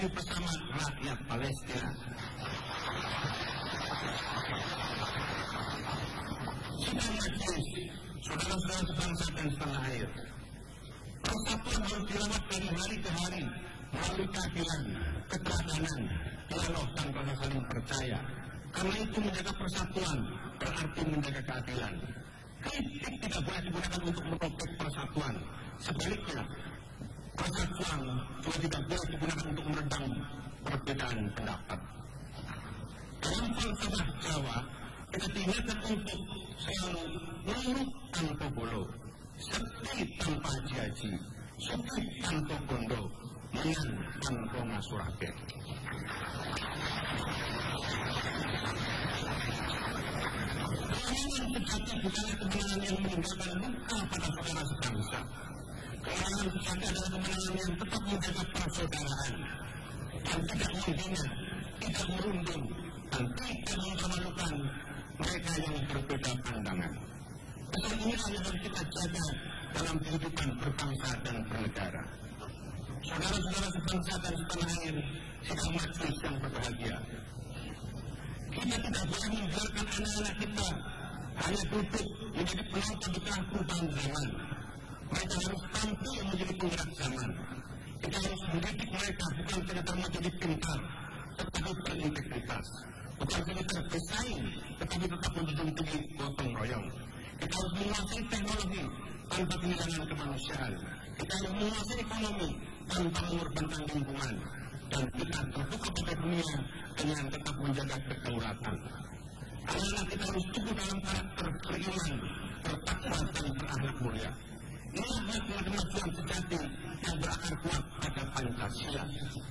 bersama rakyat Palestina. Sidang majelis, saudara-saudara sebangsa dan setanah air, persatuan harus dirawat dari hari ke hari melalui keadilan, keteladanan, dialog tanpa saling percaya. Karena itu menjaga persatuan berarti menjaga keadilan. Kritik tidak boleh digunakan untuk merobek persatuan. Sebaliknya, persatuan juga tidak boleh digunakan untuk meredam perbedaan pendapat. Dalam falsafah Jawa, kita diingatkan untuk selalu nurut tanpa bolo, sepi tanpa haji-haji, sukses tanpa bondo, menang tanpa masurake. Kemenangan sejati bukanlah kemenangan yang meninggalkan luka pada saudara sebangsa. Kemenangan sejati adalah kemenangan yang tetap menjaga persaudaraan dan tidak menghina, tidak merundung, dan tidak mempermalukan mereka yang berbeda pandangan. Pesan inilah yang harus kita jaga dalam kehidupan berbangsa dan bernegara. Saudara-saudara sebangsa dan setanah air, sidang majelis yang berbahagia, kita tidak boleh membiarkan anak-anak kita hanya duduk menjadi penonton di tengah perubahan zaman. Mereka harus tampil menjadi penggerak zaman. Kita harus mendidik mereka bukan sekedar menjadi pintar, tetapi berintegritas. Bukan sekedar bersaing, tetapi tetap menjunjung tinggi gotong royong. Kita harus menguasai teknologi tanpa kehilangan kemanusiaan. Kita harus menguasai ekonomi tanpa mengorbankan lingkungan. Dan kita terbuka pada dunia dengan tetap menjaga kedaulatan. Anak-anak kita harus tumbuh dalam karakter beriman, bertakwa dan berakhlak mulia. Inilah kemajuan sejati yang berakar kuat pada Pancasila.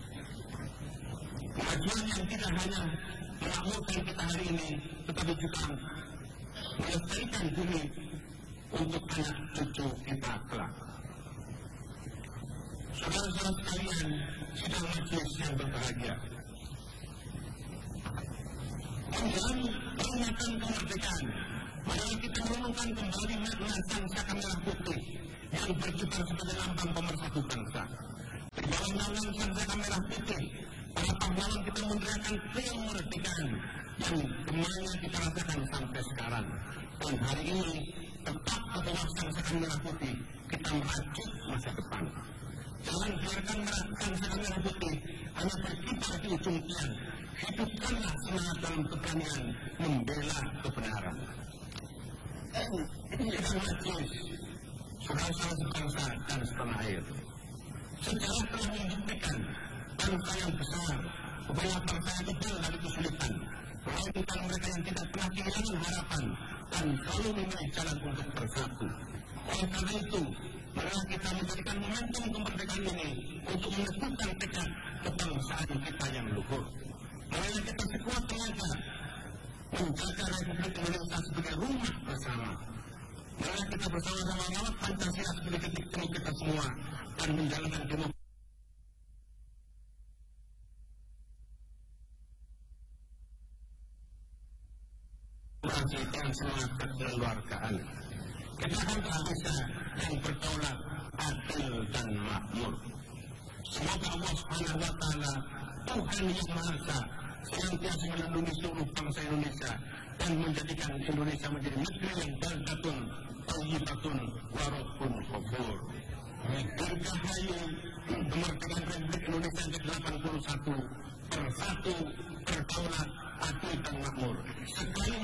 Kemajuan yang tidak hanya memakmurkan kita hari ini, tetapi juga melestarikan bumi untuk anak cucu kita kelak. Saudara-saudara sekalian, sidang majelis yang berbahagia, dalam peringatan kemerdekaan, mari kita merenungkan kembali makna sang saka merah putih yang berkibar sebagai lambang pemersatu bangsa. Di bawah naungan sang saka merah putih, para pahlawan kita meneriakan kemerdekaan yang gemanya kita rasakan sampai sekarang. Dan hari ini, tepat ke bawah sang saka merah putih, kita merajut masa depan. Jangan biarkan sang saka merah putih hanya berkibar di ujung tiang. Hidupkanlah semangat dalam keberanian membela kebenaran. Sidang majelis, saudara-saudara sebangsa dan setanah air, sejarah telah membuktikan bangsa yang besar, bahwa bangsa yang kecil dari kesulitan, melainkan mereka yang tidak pernah kehilangan harapan dan selalu memilih jalan untuk bersatu. Oleh karena itu, marilah kita menjadikan momentum kemerdekaan ini untuk meneguhkan tekad kebangsaan kita yang luhur. Marilah kita sekuat tenaga menjaga Republik Indonesia sebagai rumah bersama. Marilah kita bersama-sama merawat Pancasila sebagai titik temu kita semua dan menjalankan demokrasi dan semangat kekeluargaan. Kita akan bangsa yang berdaulat, adil dan makmur. Semoga Allah Subhanahu wa Ta'ala, Tuhan yang Maha Esa, senantiasa melindungi seluruh bangsa Indonesia dan menjadikan Indonesia menjadi negeri yang baldatun, thayyibatun, wa rabbun ghafur. Dirgahayu kemerdekaan Republik Indonesia yang ke-81, bersatu, berdaulat, adil dan makmur.